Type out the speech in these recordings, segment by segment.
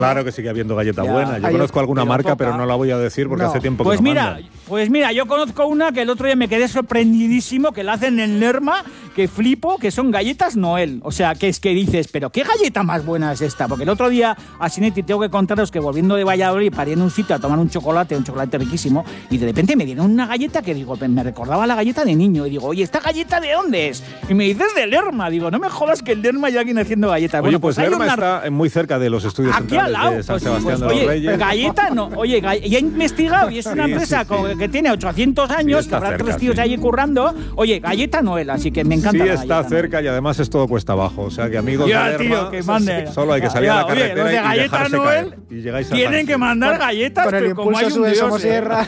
Claro que sigue habiendo galleta buena. Yo conozco alguna marca, pero no la voy a decir porque hace tiempo que no mandan. Pues mira, yo conozco una que el otro día me quedé sorprendidísimo, que la hacen en Lerma, que flipo, que son galletas Noel. O sea, que es que dices, pero ¿qué galleta más buena es esta? Porque el otro día, Asinetti, tengo que contaros que volviendo de Valladolid paré en un sitio a tomar un chocolate riquísimo, y de repente me dieron una galleta que digo, me recordaba la galleta de niño. Y digo, oye, ¿esta galleta de dónde es? Y me dices de Lerma. Digo, no me jodas que en Lerma ya alguien haciendo galletas. Oye, bueno, pues Lerma está muy cerca de los estudios centrales de San Sebastián de los Reyes. Galleta no. Oye, ya he investigado y es una empresa que tiene 800 años, que habrá 3 tíos allí currando. Oye, galleta Noel, así que me encanta. Sí, está cerca y además es todo cuesta abajo. O sea, que amigos de Lerma, tío, que mande. Solo hay que salir a la carretera los de galleta Noel tienen que mandar galletas, con el impulso sube Somosierra.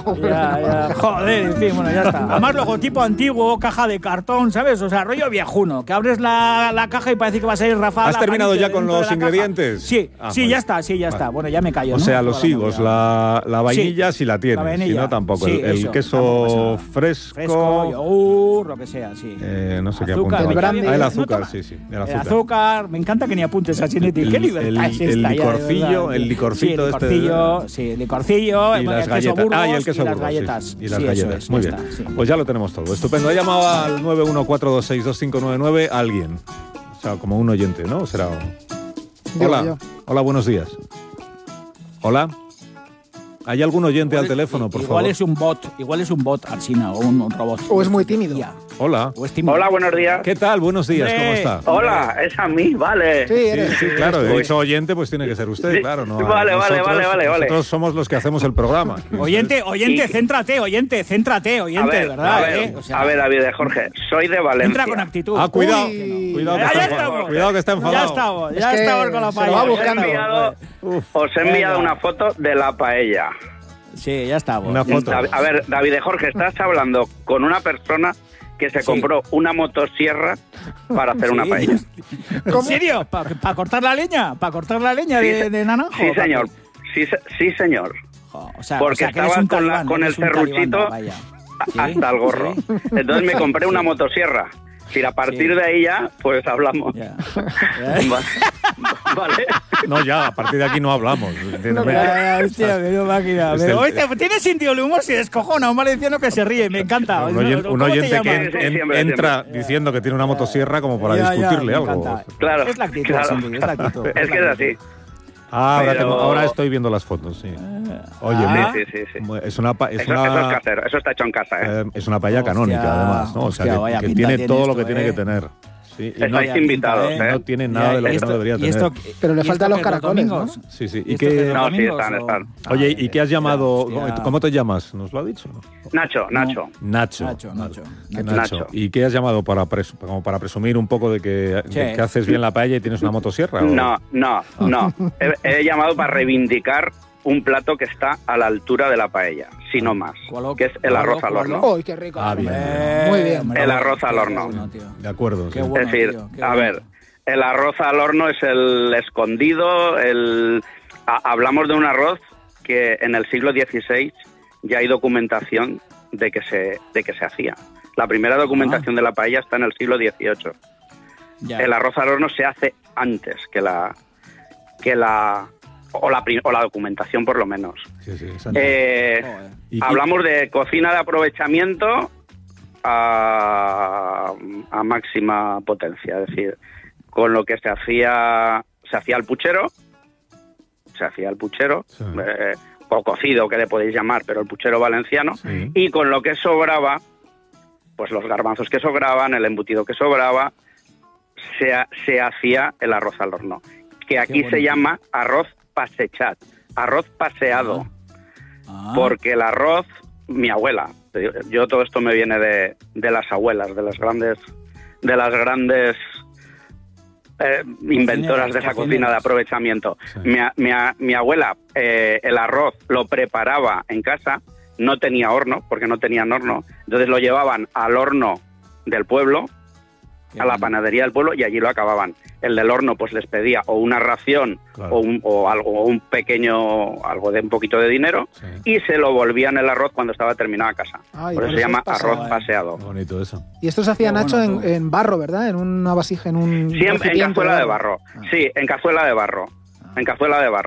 Joder, en fin, bueno, ya está. Además, logotipo antiguo, caja de cartón, ¿sabes? O sea, rollo viejuno, que abres la caja y parece que va a salir Rafael. ¿Has terminado ya con los ingredientes? Sí, ya está. Bueno, ya me callo. O sea, los higos, la vainilla si la tienes, si no tampoco. El queso fresco, yogur, lo que sea, sí. No sé qué apuntar. El azúcar, sí. El azúcar, me encanta que ni apuntes así. ¿Qué libertad es esta? El licorcito este. El licorcillo, y las galletas. Y el queso las galletas. Y las galletas. Muy bien. Pues ya lo tenemos todo. Estupendo. Ha llamado al 914262599 alguien. O sea, como un oyente, ¿no? Será. Hola, buenos días. Hola. ¿Hay algún oyente al teléfono, por favor? Igual es un bot, Alsina, o un robot. O es muy tímido. Hola. Hola, buenos días. ¿Qué tal? Buenos días, ¿cómo está? Hola, es a mí, vale. Sí, claro, he dicho oyente, pues tiene que ser usted, claro. No, vale. Nosotros somos los que hacemos el programa. Oyente, céntrate, de verdad. A ver, David de Jorge, soy de Valencia. Entra con actitud. Cuidado que está Ya enfadado. estamos con la paella. Os he enviado una foto de la paella. Sí, ya estamos. Una foto. A ver, David de Jorge, estás hablando con una persona que se compró una motosierra para hacer una paella. ¿En serio? ¿Para cortar la leña? ¿Para cortar la leña de naranjo? Sí, señor. Sí, señor. Porque estaba con el serruchito hasta el gorro. Entonces me compré una motosierra. Si a partir de ahí ya, pues hablamos. Vale. No, ya, a partir de aquí no hablamos. Hostia, medio máquina. Tiene sentido el humor si descojona un valenciano que se ríe, me encanta. Un oyente que entra diciendo que tiene una motosierra como para discutirle algo. Claro. Es la actitud, Cindy, es la actitud. Es que es así. Ahora estoy viendo las fotos, sí. Oye, sí. Eso es casero, eso está hecho en casa, es una paella canónica, además, ¿no? O sea, que tiene todo lo que tiene que tener. Sí, estáis invitados, No tiene nada de lo que no debería tener. Pero le faltan los caracoles, ¿no? Sí. ¿Y qué? No, sí, están. Oye, ¿y qué has llamado? ¿Cómo te llamas? ¿Nos lo ha dicho? Nacho. Nacho. ¿Y qué has llamado como para presumir un poco de que haces bien la paella y tienes una motosierra? No. He llamado para reivindicar un plato que está a la altura de la paella, si no más, que es el arroz al horno. ¡Uy, qué rico! Bien. Muy bien. El arroz al horno. De acuerdo. Es decir, a ver, el arroz al horno es el escondido, hablamos de un arroz que en el siglo XVI ya hay documentación de que se hacía. La primera documentación de la paella está en el siglo XVIII. El arroz al horno se hace antes que la documentación, por lo menos. Hablamos de cocina de aprovechamiento a máxima potencia, es decir, con lo que se hacía el puchero, o cocido, que le podéis llamar, pero el puchero valenciano, y con lo que sobraba, pues los garbanzos que sobraban, el embutido que sobraba, se hacía el arroz al horno, que aquí se llama arroz pasechat, arroz paseado, porque el arroz, mi abuela, yo todo esto me viene de las abuelas, de las grandes inventoras de esa cocina de aprovechamiento. Mi abuela el arroz lo preparaba en casa, no tenía horno, porque no tenían horno, entonces lo llevaban al horno del pueblo, a la panadería del pueblo, y allí lo acababan. El del horno pues les pedía o una ración, claro, o un pequeño, algo de un poquito de dinero, y se lo volvían el arroz cuando estaba terminado a casa. Por eso se llama arroz paseado. Bonito eso. Y esto se hacía, Nacho, en barro, ¿verdad? En una vasija, en un... Sí, en cazuela de barro. Sí, en cazuela de barro. en cazuela de barro.